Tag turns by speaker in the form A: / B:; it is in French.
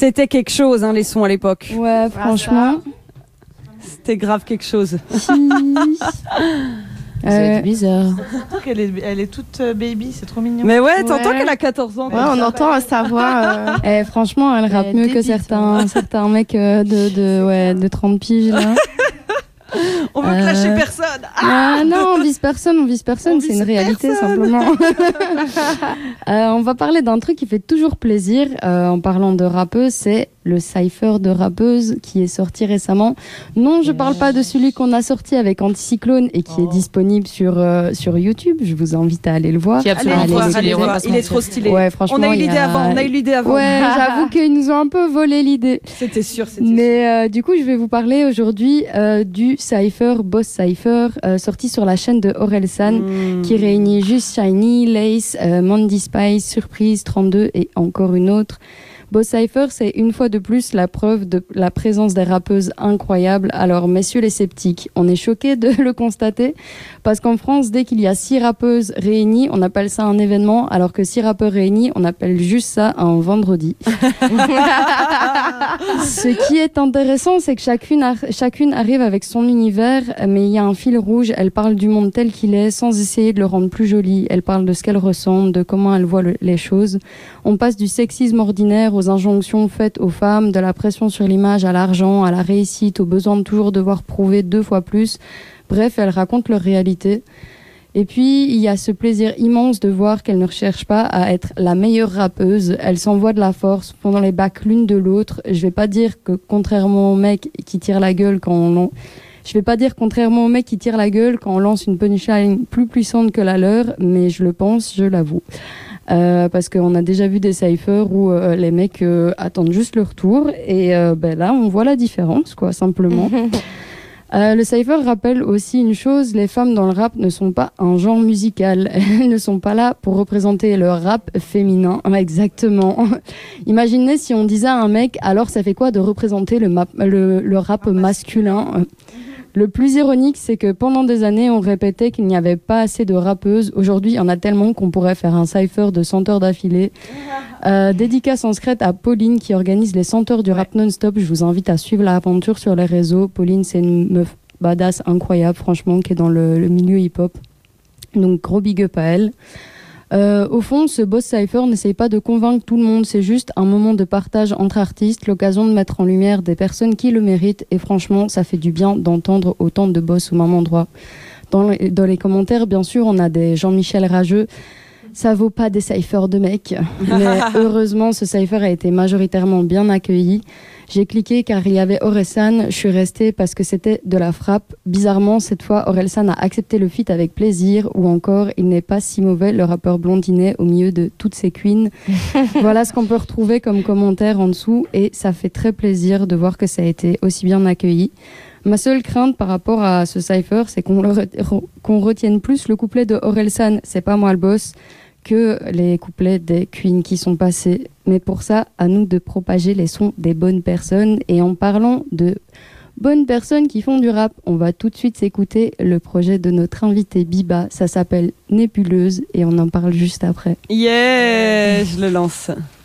A: C'était quelque chose, hein, les sons à l'époque.
B: Ouais, franchement.
A: C'était grave quelque chose.
C: C'est bizarre.
D: Elle est toute baby, c'est trop mignon.
A: Mais ouais, t'entends qu'elle a 14 ans.
B: Ouais, on entend sa voix.
C: Franchement, elle rappe mieux que certains mecs de 30 piges, là.
A: On veut clasher personne.
C: Non, on vise personne, c'est une réalité simplement. On va parler d'un truc qui fait toujours plaisir en parlant de rappeuse, c'est le cypher de rappeuse qui est sorti récemment. Non, je parle pas de celui qu'on a sorti avec Anticyclone et qui est disponible sur YouTube. Je vous invite à aller le voir.
A: Il est trop stylé.
C: Ouais, franchement,
A: on a eu l'idée avant.
C: Ouais, j'avoue qu'ils nous ont un peu volé l'idée.
A: C'était sûr.
C: Mais du coup, je vais vous parler aujourd'hui du cypher, Boss Cypher, sorti sur la chaîne de Orelsan, qui réunit Just Shiny, Lace, Mandy Spice, Surprise 32 et encore une autre. Boss Cypher, c'est une fois de plus la preuve de la présence des rappeuses incroyables. Alors, messieurs les sceptiques, on est choqués de le constater parce qu'en France, dès qu'il y a 6 rappeuses réunies, on appelle ça un événement, alors que 6 rappeurs réunis, on appelle juste ça un vendredi. Ce qui est intéressant, c'est que chacune arrive avec son univers, mais il y a un fil rouge. Elle parle du monde tel qu'il est sans essayer de le rendre plus joli. Elle parle de ce qu'elle ressent, de comment elle voit les choses. On passe du sexisme ordinaire aux injonctions faites aux femmes, de la pression sur l'image à l'argent, à la réussite, au besoin de toujours devoir prouver 2 fois plus. Bref, elles racontent leur réalité. Et puis, il y a ce plaisir immense de voir qu'elles ne recherchent pas à être la meilleure rappeuse. Elles s'envoient de la force pendant les bacs l'une de l'autre. Je vais pas dire que contrairement aux mecs qui tirent la gueule quand on lance une punchline plus puissante que la leur, mais je le pense, je l'avoue. Parce qu'on a déjà vu des cyphers où les mecs attendent juste leur tour et là on voit la différence quoi, simplement. Le cypher rappelle aussi une chose, les femmes dans le rap ne sont pas un genre musical, elles ne sont pas là pour représenter le rap féminin, exactement. Imaginez si on disait à un mec, alors ça fait quoi de représenter le rap masculin? Le plus ironique, c'est que pendant des années, on répétait qu'il n'y avait pas assez de rappeuses. Aujourd'hui, il y en a tellement qu'on pourrait faire un cypher de 100 heures d'affilée. Dédicace en secret à Pauline qui organise les 100 heures du rap non-stop. Je vous invite à suivre l'aventure sur les réseaux. Pauline, c'est une meuf badass incroyable, franchement, qui est dans le milieu hip-hop. Donc, gros big up à elle. Au fond, ce Boss Cypher n'essaye pas de convaincre tout le monde, c'est juste un moment de partage entre artistes, l'occasion de mettre en lumière des personnes qui le méritent, et franchement, ça fait du bien d'entendre autant de boss au même endroit. Dans les commentaires, bien sûr, on a des Jean-Michel rageux. Ça vaut pas des cyphers de mecs, mais heureusement, ce cypher a été majoritairement bien accueilli. J'ai cliqué car il y avait Orelsan, je suis restée parce que c'était de la frappe. Bizarrement, cette fois, Orelsan a accepté le feat avec plaisir, ou encore, il n'est pas si mauvais, le rappeur blondinet au milieu de toutes ces queens. Voilà ce qu'on peut retrouver comme commentaire en dessous, et ça fait très plaisir de voir que ça a été aussi bien accueilli. Ma seule crainte par rapport à ce cypher, c'est qu'on retienne plus le couplet de Orelsan, c'est pas moi le boss, que les couplets des queens qui sont passés. Mais pour ça, à nous de propager les sons des bonnes personnes. Et en parlant de bonnes personnes qui font du rap, on va tout de suite s'écouter le projet de notre invité Biba. Ça s'appelle Nébuleuse et on en parle juste après.
A: Yeah, je le lance.